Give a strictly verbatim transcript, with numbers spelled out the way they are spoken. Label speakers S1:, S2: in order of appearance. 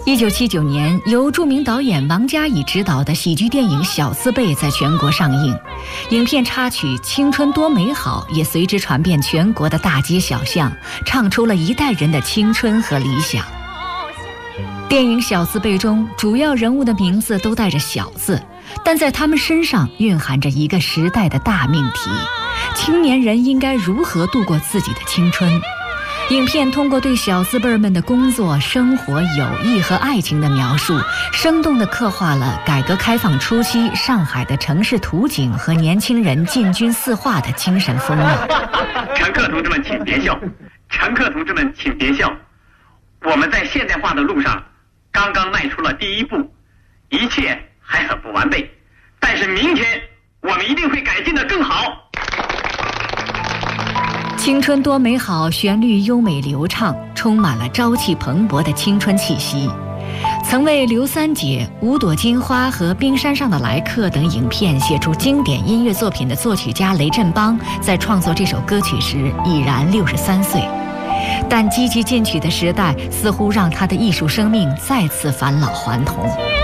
S1: 一九七九年，由著名导演王家乙执导的喜剧电影《小字辈》在全国上映，影片插曲《青春多美好》也随之传遍全国的大街小巷，唱出了一代人的青春和理想。电影《小字辈》中，主要人物的名字都带着“小”字，但在他们身上蕴含着一个时代的大命题：青年人应该如何度过自己的青春。影片通过对小字辈们的工作、生活、友谊和爱情的描述，生动地刻画了改革开放初期上海的城市图景和年轻人进军四化的精神风貌。
S2: 乘客同志们，请别笑！乘客同志们，请别笑！我们在现代化的路上刚刚迈出了第一步，一切还很不完备，但是明天我们一定会改进得更好。
S1: 青春多美好，旋律优美流畅，充满了朝气蓬勃的青春气息。曾为《刘三姐》《五朵金花》和《冰山上的来客》等影片写出经典音乐作品的作曲家雷振邦，在创作这首歌曲时已然六十三岁，但积极进取的时代似乎让他的艺术生命再次返老还童。